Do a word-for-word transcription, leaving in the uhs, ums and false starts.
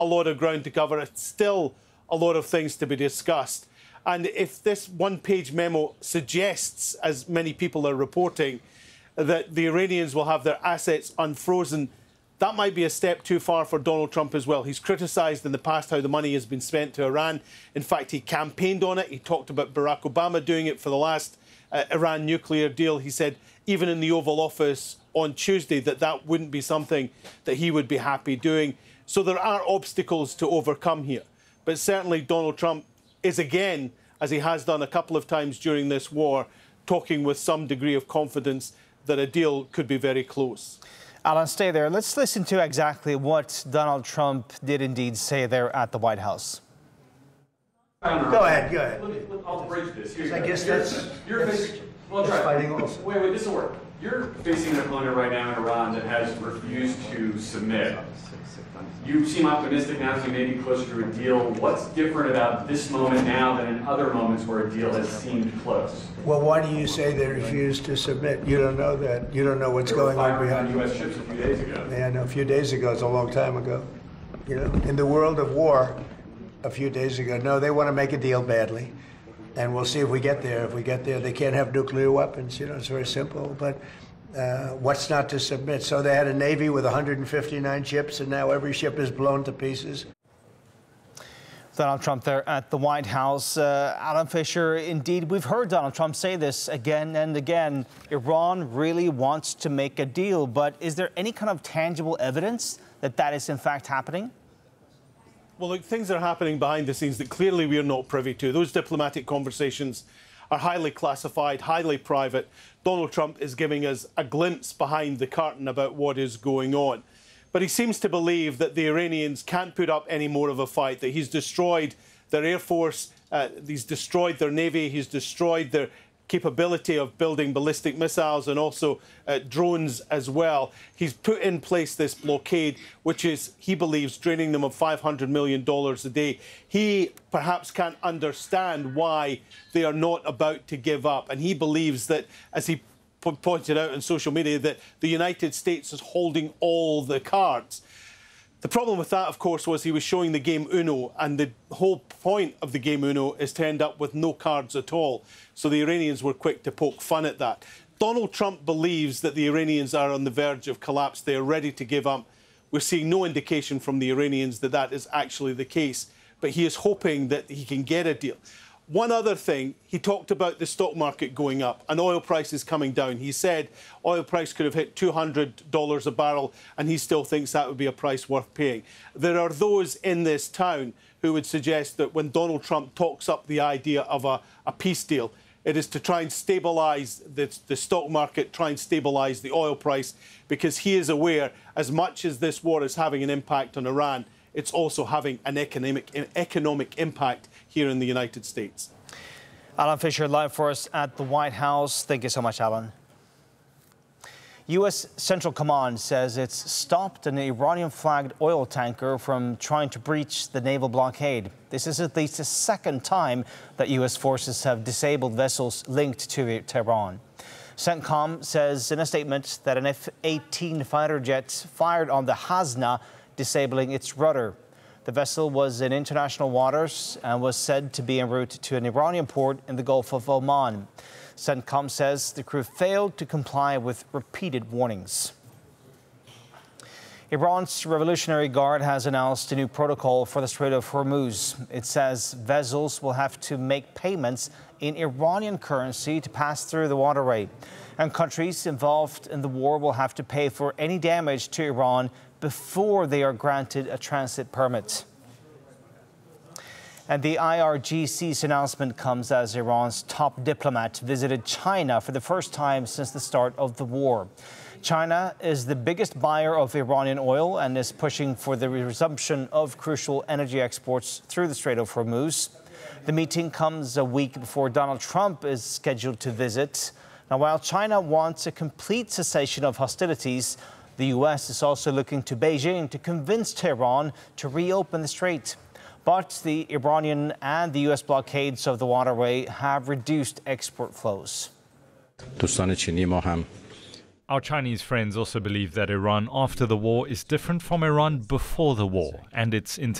a lot of ground to cover. It's still a lot of things to be discussed. And if this one-page memo suggests, as many people are reporting, that the Iranians will have their assets unfrozen, that might be a step too far for Donald Trump as well. He's criticised in the past how the money has been spent to Iran. In fact, he campaigned on it. He talked about Barack Obama doing it for the last uh, Iran nuclear deal. He said, even in the Oval Office on Tuesday, that that wouldn't be something that he would be happy doing. So there are obstacles to overcome here. But certainly Donald Trump is again, as he has done a couple of times during this war, talking with some degree of confidence that a deal could be very close. Alan, stay there. Let's listen to exactly what Donald Trump did indeed say there at the White House. Go ahead, go ahead. Look, look, I'll break this. Here, I guess you're, that's, you're that's, facing, well, that's fighting also. Wait, wait, this will work. You're facing an opponent right now in Iran that has refused to submit. You seem optimistic now as you may be closer to a deal. What's different about this moment now than in other moments where a deal has seemed close? Well, why do you say they refused to submit? You don't know that. You don't know what's going on behind U S ships a few days ago. Yeah, I know. A few days ago is a long time ago. You know, in the world of war, a few days ago. No, they want to make a deal badly, and we'll see if we get there. If we get there, they can't have nuclear weapons. You know, it's very simple. But uh, what's not to submit? So they had a Navy with one hundred fifty-nine ships, and now every ship is blown to pieces. Donald Trump there at the White House. Uh, Alan Fisher, indeed, we've heard Donald Trump say this again and again. Iran really wants to make a deal, but is there any kind of tangible evidence that that is in fact happening? Well, look, things are happening behind the scenes that clearly we are not privy to. Those diplomatic conversations are highly classified, highly private. Donald Trump is giving us a glimpse behind the curtain about what is going on. But he seems to believe that the Iranians can't put up any more of a fight, that he's destroyed their air force, uh, he's destroyed their navy, he's destroyed their capability of building ballistic missiles and also uh, drones as well. He's put in place this blockade, which is, he believes, draining them of five hundred million dollars a day. He perhaps can't understand why they are not about to give up. And he believes that, as he pointed out on social media, that the United States is holding all the cards. The problem with that, of course, was he was showing the game Uno, and the whole point of the game Uno is to end up with no cards at all. So the Iranians were quick to poke fun at that. Donald Trump believes that the Iranians are on the verge of collapse. They are ready to give up. We're seeing no indication from the Iranians that that is actually the case. But he is hoping that he can get a deal. One other thing, he talked about the stock market going up and oil prices coming down. He said oil price could have hit two hundred dollars a barrel, and he still thinks that would be a price worth paying. There are those in this town who would suggest that when Donald Trump talks up the idea of a, a peace deal, it is to try and stabilise the, the stock market, try and stabilise the oil price, because he is aware, as much as this war is having an impact on Iran, it's also having an economic, an economic impact here in the United States. Alan Fisher live for us at the White House. Thank you so much, Alan. U S Central Command says it's stopped an Iranian-flagged oil tanker from trying to breach the naval blockade. This is at least the second time that U S forces have disabled vessels linked to Tehran. CENTCOM says in a statement that an F eighteen fighter jet fired on the Hasna, disabling its rudder. The vessel was in international waters and was said to be en route to an Iranian port in the Gulf of Oman. CENTCOM says the crew failed to comply with repeated warnings. Iran's Revolutionary Guard has announced a new protocol for the Strait of Hormuz. It says vessels will have to make payments in Iranian currency to pass through the waterway. And countries involved in the war will have to pay for any damage to Iran before they are granted a transit permit. And the I R G C's announcement comes as Iran's top diplomat visited China for the first time since the start of the war. China is the biggest buyer of Iranian oil and is pushing for the resumption of crucial energy exports through the Strait of Hormuz. The meeting comes a week before Donald Trump is scheduled to visit. Now, while China wants a complete cessation of hostilities, the U S is also looking to Beijing to convince Tehran to reopen the strait. But the Iranian and the U S blockades of the waterway have reduced export flows. Our Chinese friends also believe that Iran after the war is different from Iran before the war, and its